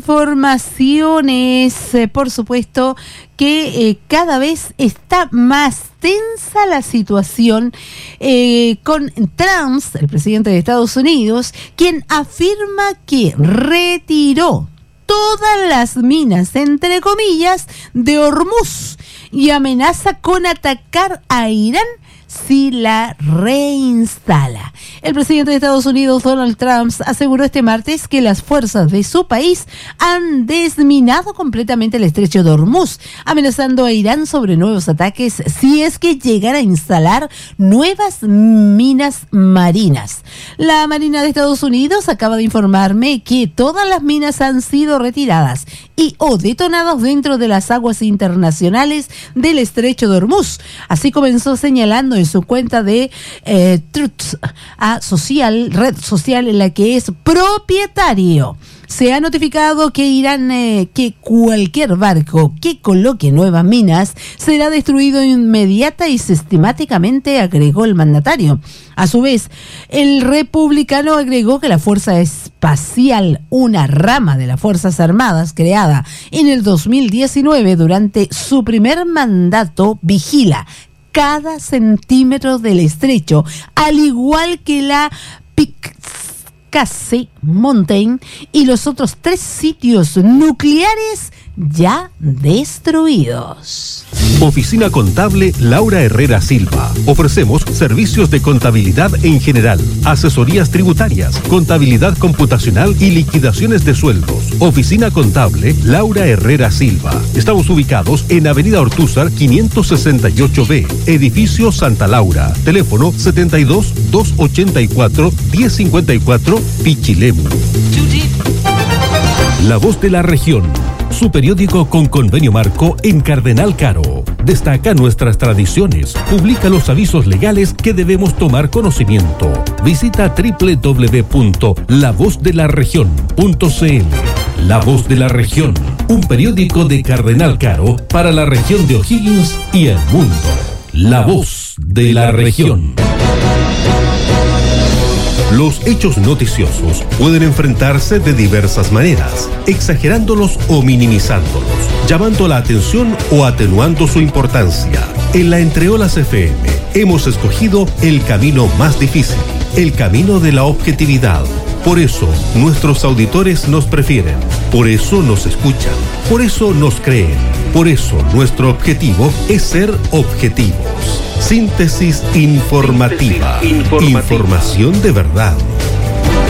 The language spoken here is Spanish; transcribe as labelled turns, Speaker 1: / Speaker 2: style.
Speaker 1: informaciones, por supuesto que cada vez está más tensa la situación con Trump, el presidente de Estados Unidos, quien afirma que retiró todas las minas, entre comillas, de Hormuz y amenaza con atacar a Irán si la reinstala. El presidente de Estados Unidos, Donald Trump, aseguró este martes que las fuerzas de su país han desminado completamente el estrecho de Hormuz, amenazando a Irán sobre nuevos ataques si es que llegara a instalar nuevas minas marinas. La Marina de Estados Unidos acaba de informarme que todas las minas han sido retiradas y o detonadas dentro de las aguas internacionales del estrecho de Hormuz. Así comenzó señalando en su cuenta de Truth red social en la que es propietario. Se ha notificado que Irán, que cualquier barco que coloque nuevas minas será destruido inmediata y sistemáticamente, agregó el mandatario. A su vez, el republicano agregó que la Fuerza Espacial, una rama de las Fuerzas Armadas creada en el 2019 durante su primer mandato, vigila cada centímetro del estrecho, al igual que la Pitcairn Mountain y los otros 3 sitios nucleares ya destruidos.
Speaker 2: Oficina Contable Laura Herrera Silva. Ofrecemos servicios de contabilidad en general, asesorías tributarias, contabilidad computacional y liquidaciones de sueldos. Oficina Contable Laura Herrera Silva. Estamos ubicados en Avenida Ortúzar 568B, Edificio Santa Laura. Teléfono 72-284-1054, Pichilemu. La Voz de la Región. Su periódico con convenio marco en Cardenal Caro. Destaca nuestras tradiciones, publica los avisos legales que debemos tomar conocimiento. Visita www.lavozdelaregion.cl. La Voz de la Región, un periódico de Cardenal Caro para la región de O'Higgins y el mundo. La Voz de la Región. Los hechos noticiosos pueden enfrentarse de diversas maneras, exagerándolos o minimizándolos, llamando la atención o atenuando su importancia. En la Entreolas FM hemos escogido el camino más difícil, el camino de la objetividad. Por eso nuestros auditores nos prefieren, por eso nos escuchan, por eso nos creen, por eso nuestro objetivo es ser objetivos. Síntesis informativa. Información de verdad.